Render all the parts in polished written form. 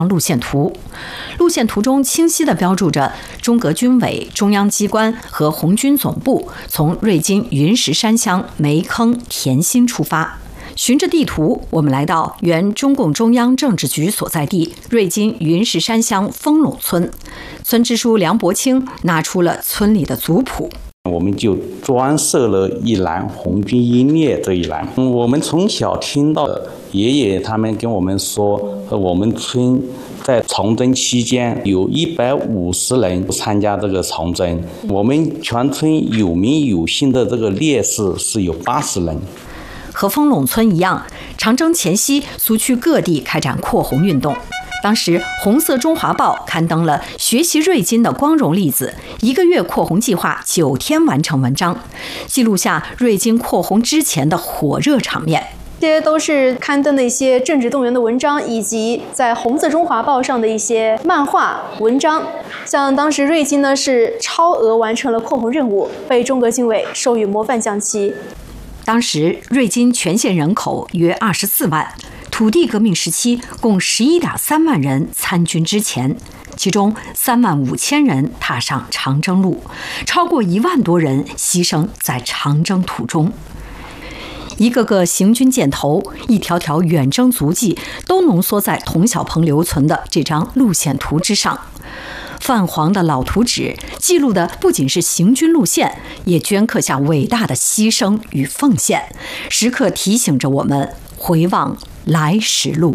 路线图，路线图中清晰地标注着中革军委、中央机关和红军总部从瑞金云石山乡煤坑田心出发。循着地图，我们来到原中共中央政治局所在地瑞金云石山乡丰陇村。村支书梁伯清拿出了村里的族谱， 我们就专设了一栏红军英烈这一栏。我们从小听到爷爷他们跟我们说，我们村在长征期间有150人参加这个长征，我们全村有名有姓的这个烈士是有80人。 和丰陇村一样，长征前夕，苏区各地开展扩红运动。当时，红色中华报刊登了学习瑞金的光荣例子，1个月扩红计划9天完成文章，记录下瑞金扩红之前的火热场面。 这些都是刊登的一些政治动员的文章，以及在红色中华报上的一些漫画文章。像当时瑞金呢是超额完成了扩红任务，被中革军委授予模范将旗。 当时瑞金全县人口约24万，土地革命时期共11.3万人参军之前，其中3万5千人踏上长征路，超过1万多人牺牲在长征途中。一个个行军箭头，一条条远征足迹，都浓缩在童小鹏留存的这张路线图之上。泛黄的老图纸记录的不仅是行军路线，也镌刻下伟大的牺牲与奉献，时刻提醒着我们回望来时路。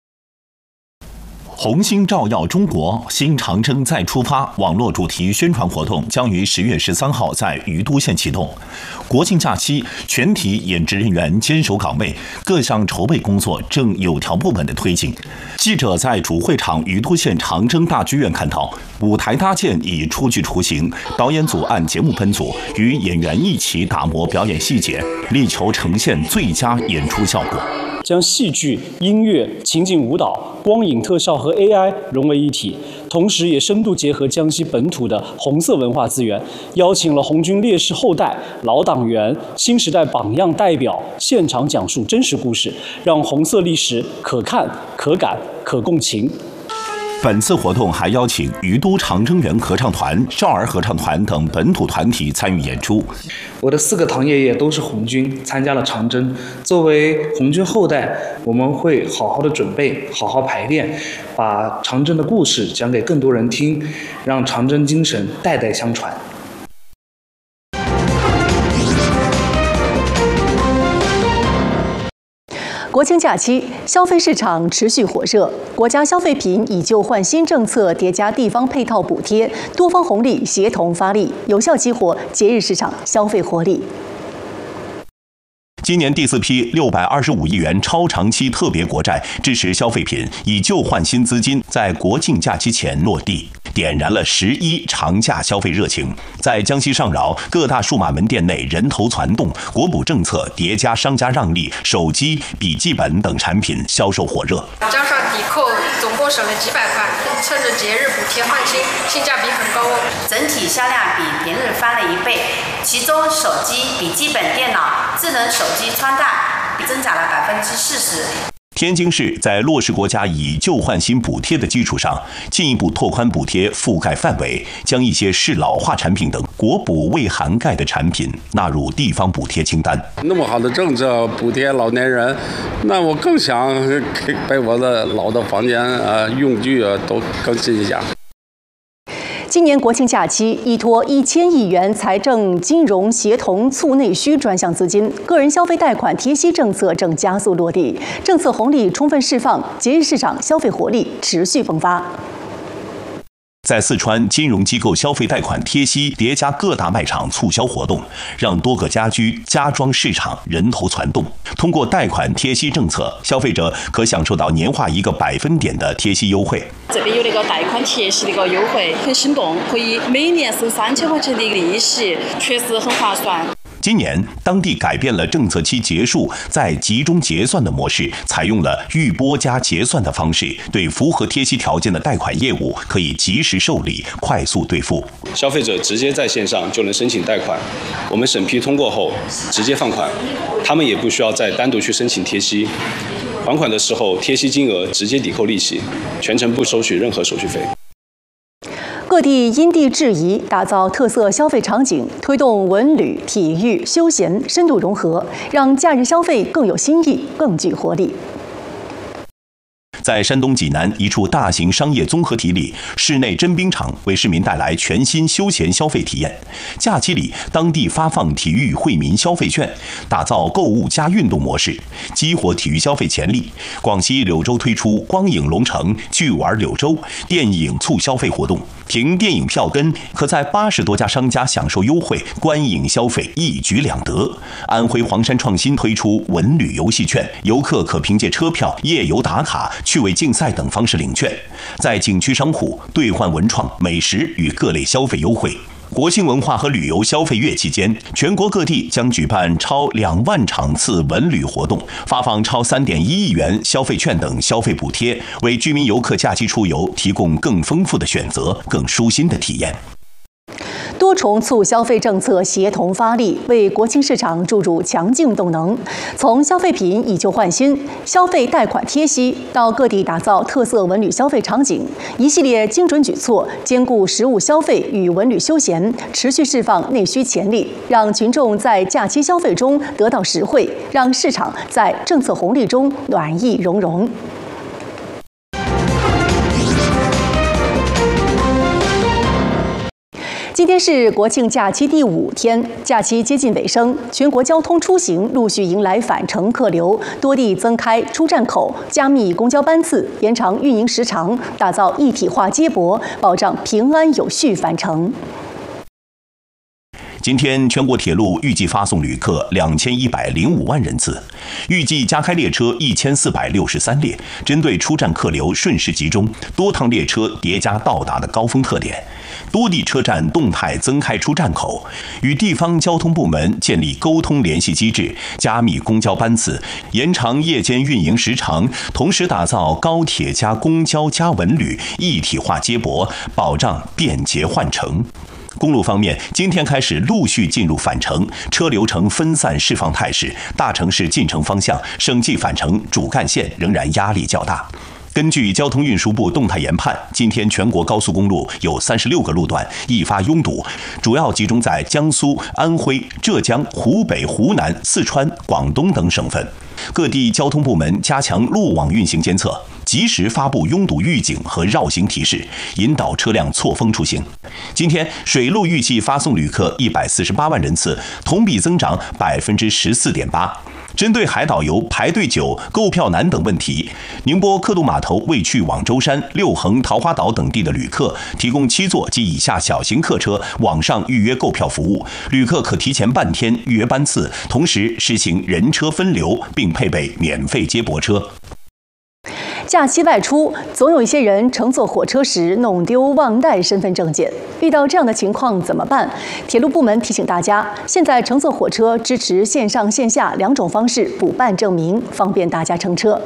红星照耀中国，新长征再出发网络主题宣传活动将于10月13号在于都县启动。国庆假期，全体演职人员坚守岗位，各项筹备工作正有条不紊地推进。记者在主会场于都县长征大剧院看到，舞台搭建已初具雏形，导演组按节目分组，与演员一起打磨表演细节，力求呈现最佳演出效果。 将戏剧、音乐、情景舞蹈、光影特效和 AI 融为一体，同时也深度结合江西本土的红色文化资源，邀请了红军烈士后代、老党员、新时代榜样代表现场讲述真实故事，让红色历史可看、可感、可共情。 本次活动还邀请于都长征园合唱团、少儿合唱团等本土团体参与演出。 我的4个堂爷爷都是红军，参加了长征。作为红军后代，我们会好好的准备，好好排练，把长征的故事讲给更多人听，让长征精神代代相传。 国庆假期，消费市场持续火热。国家消费品以旧换新政策叠加地方配套补贴，多方红利协同发力，有效激活节日市场消费活力。 今年第4批625亿元超长期特别国债支持消费品以旧换新资金在国庆假期前落地，点燃了11长假消费热情。在江西上饶各大数码门店内人头攒动，国补政策叠加商家让利，手机、笔记本等产品销售火热。 加上抵扣，总共省了几百块，趁着节日补贴换新，性价比很高哦。 整体销量比平日翻了1倍，其中手机、笔记本电脑、智能手机穿戴增长了40%。 天津市在落实国家以旧换新补贴的基础上，进一步拓宽补贴覆盖范围，将一些适老化产品等国补未涵盖的产品纳入地方补贴清单。 那么好的政策补贴老年人，那我更想给我的老的房间用具都更新一下。 今年国庆假期，依托1000亿元财政金融协同促内需专项资金，个人消费贷款贴息政策正加速落地，政策红利充分释放，节日市场消费活力持续迸发。 在四川，金融机构消费贷款贴息叠加各大卖场促销活动，让多个家居家装市场人头攒动。通过贷款贴息政策，消费者可享受到年化1个百分点的贴息优惠。 这边有那个贷款贴息的一个优惠，很心动，可以每年收3000块钱的利息，确实很划算。 今年，当地改变了政策期结束再集中结算的模式，采用了预拨加结算的方式，对符合贴息条件的贷款业务可以及时受理，快速兑付。 消费者直接在线上就能申请贷款，我们审批通过后直接放款，他们也不需要再单独去申请贴息。 还款的时候贴息金额直接抵扣利息，全程不收取任何手续费。 各地因地制宜打造特色消费场景，推动文旅、体育、休闲深度融合，让假日消费更有新意、更具活力。 在山东济南一处大型商业综合体里，室内真冰场为市民带来全新休闲消费体验。假期里，当地发放体育惠民消费券，打造购物加运动模式，激活体育消费潜力。广西柳州推出光影龙城、剧玩柳州电影促消费活动，凭电影票根可在80多家商家享受优惠，观影消费一举两得。安徽黄山创新推出文旅游戏券，游客可凭借车票、夜游打卡、趣味竞赛等方式领券，在景区商户兑换文创、美食与各类消费优惠。国庆文化和旅游消费月期间，全国各地将举办超2万场次文旅活动，发放超3.1亿元消费券等消费补贴，为居民游客假期出游提供更丰富的选择、更舒心的体验。 多重促消费政策协同发力，为国庆市场注入强劲动能。从消费品以旧换新、消费贷款贴息，到各地打造特色文旅消费场景，一系列精准举措，兼顾实物消费与文旅休闲，持续释放内需潜力，让群众在假期消费中得到实惠，让市场在政策红利中暖意融融。今天是国庆假期第5天，假期接近尾声，全国交通出行陆续迎来返程客流，多地增开出站口，加密公交班次，延长运营时长，打造一体化接驳，保障平安有序返程。 今天，全国铁路预计发送旅客2105万人次，预计加开列车1463列，针对出站客流顺势集中，多趟列车叠加到达的高峰特点。多地车站动态增开出站口，与地方交通部门建立沟通联系机制，加密公交班次，延长夜间运营时长，同时打造高铁加公交加文旅一体化接驳，保障便捷换乘。公路方面，今天开始陆续进入返程，车流呈分散释放态势，大城市进城方向、省际返程主干线仍然压力较大。根据交通运输部动态研判，今天全国高速公路有36个路段易发拥堵，主要集中在江苏、安徽、浙江、湖北、湖南、四川、广东等省份。各地交通部门加强路网运行监测，及时发布拥堵预警和绕行提示，引导车辆错峰出行。今天水路预计发送旅客148万人次，同比增长14.8%。针对海岛游排队久、购票难等问题，宁波客渡码头为去往舟山、六衡、桃花岛等地的旅客提供7座及以下小型客车网上预约购票服务，旅客可提前半天预约班次，同时实行人车分流，并配备免费接驳车。 假期外出，总有一些人乘坐火车时弄丢忘带身份证件。遇到这样的情况怎么办？铁路部门提醒大家，现在乘坐火车支持线上线下2种方式补办证明，方便大家乘车。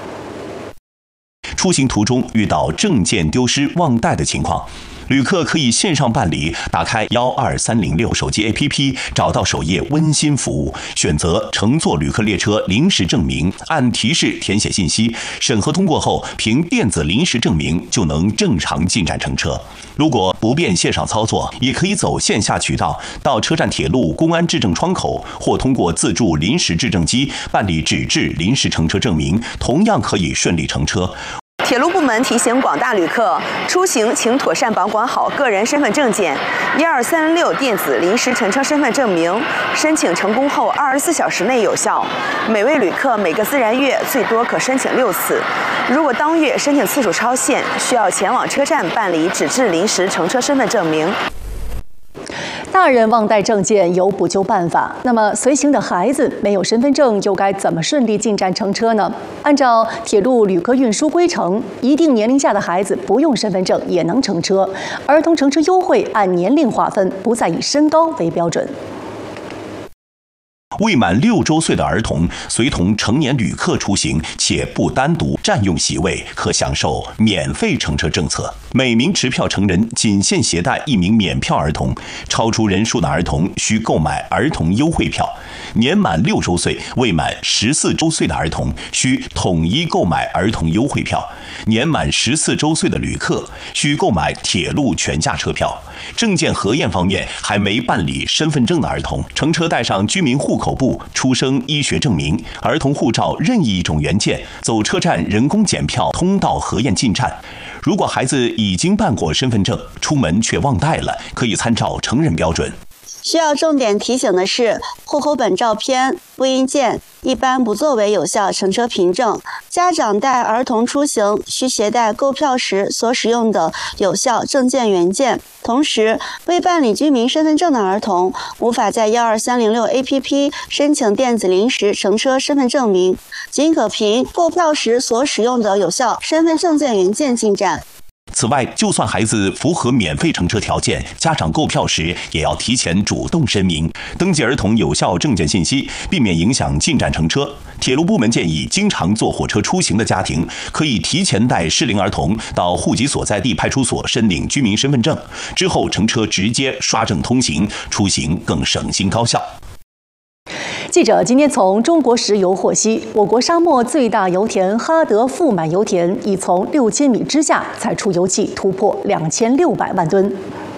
出行途中遇到证件丢失、忘带的情况，旅客可以线上办理，打开12306手机 APP， 找到首页温馨服务，选择乘坐旅客列车临时证明，按提示填写信息，审核通过后，凭电子临时证明就能正常进站乘车。如果不便线上操作，也可以走线下渠道，到车站铁路公安质证窗口或通过自助临时质证机办理纸质临时乘车证明，同样可以顺利乘车。 铁路部门提醒广大旅客，出行请妥善保管好个人身份证件。12306电子临时乘车身份证明，申请成功后24小时内有效。每位旅客每个自然月最多可申请6次。如果当月申请次数超限，需要前往车站办理纸质临时乘车身份证明。 大人忘带证件有补救办法，那么随行的孩子没有身份证又该怎么顺利进站乘车呢？按照铁路旅客运输规程，一定年龄下的孩子不用身份证也能乘车，儿童乘车优惠按年龄划分，不再以身高为标准。 未满6周岁的儿童随同成年旅客出行，且不单独占用席位，可享受免费乘车政策。每名持票成人仅限携带1名免票儿童，超出人数的儿童需购买儿童优惠票。年满6周岁、未满14周岁的儿童需统一购买儿童优惠票。年满14周岁的旅客需购买铁路全价车票。证件核验方面，还没办理身份证的儿童，乘车带上居民户口簿、出生医学证明、儿童护照任意一种原件，走车站人工检票通道核验进站。如果孩子已经办过身份证，出门却忘带了，可以参照成人标准。 需要重点提醒的是，户口本照片、复印件一般不作为有效乘车凭证。家长带儿童出行需携带购票时所使用的有效证件原件。同时，未办理居民身份证的儿童无法在12306 APP 申请电子临时乘车身份证明，仅可凭购票时所使用的有效身份证件原件进站。 此外，就算孩子符合免费乘车条件，家长购票时也要提前主动声明，登记儿童有效证件信息，避免影响进站乘车。铁路部门建议，经常坐火车出行的家庭可以提前带适龄儿童到户籍所在地派出所申领居民身份证，之后乘车直接刷证通行，出行更省心高效。 记者今天从中国石油获悉，我国沙漠最大油田哈德富满油田已从6000米之下采出油气突破2600万吨。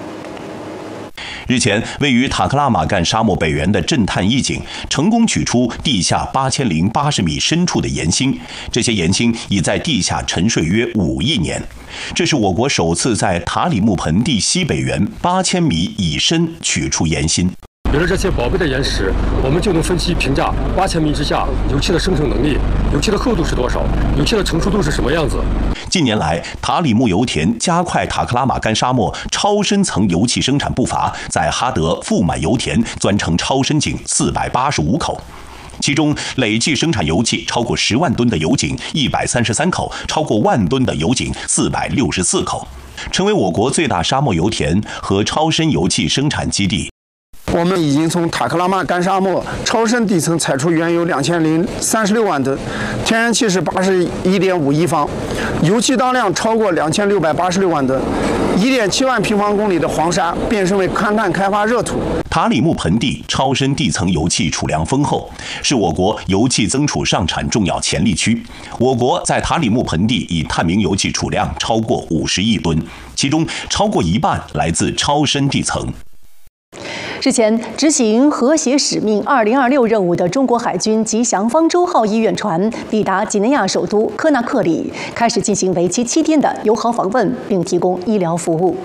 日前，位于塔克拉玛干沙漠北缘的震探义警成功取出地下8080米深处的盐芯，这些盐芯已在地下沉睡约5亿年。这是我国首次在塔里木盆地西北缘8000米以深取出盐芯。 有了这些宝贝的岩石，我们就能分析评价8000米之下油气的生成能力，油气的厚度是多少，油气的成熟度是什么样子。 近年来，塔里木油田加快塔克拉玛干沙漠超深层油气生产步伐，在哈德富满油田钻成超深井485口。其中累计生产油气超过10万吨的油井133口，超过1万吨的油井464口，成为我国最大沙漠油田和超深油气生产基地。 我们已经从塔克拉玛干沙漠超深地层采出原油2036万吨，天然气是81.5亿方，油气当量超过2686万吨，1.7万平方公里的黄沙变身为勘探开发热土。 塔里木盆地超深地层油气储量丰厚，是我国油气增储上产重要潜力区。我国在塔里木盆地已探明油气储量超过50亿吨，其中超过1半来自超深地层。 日前，执行和谐使命2026任务的中国海军吉祥方舟号医院船抵达几内亚首都科纳克里，开始进行为期7天的友好访问，并提供医疗服务。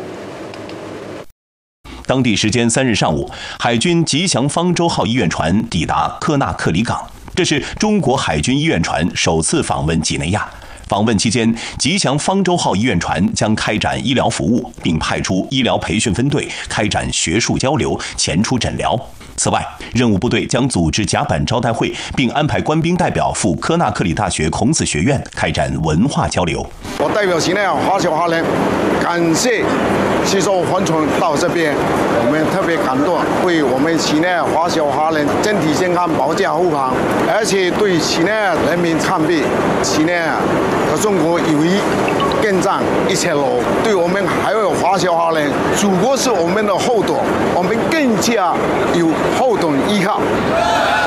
当地时间3日上午，海军吉祥方舟号医院船抵达科纳克里港，这是中国海军医院船首次访问几内亚。访问期间，吉祥方舟号医院船将开展医疗服务，并派出医疗培训分队开展学术交流，前出诊疗。此外，任务部队将组织甲板招待会，并安排官兵代表赴科纳克里大学孔子学院开展文化交流。 我代表几内亚华侨华人感谢吸收帆船到这边，我们特别感动，为我们几内亚华侨华人身体健康保驾护航，而且对几内亚人民抗病，几内亚和中国友谊更上一层楼。对我们还有华侨华人，祖国是我们的后盾，我们更加有后盾依靠。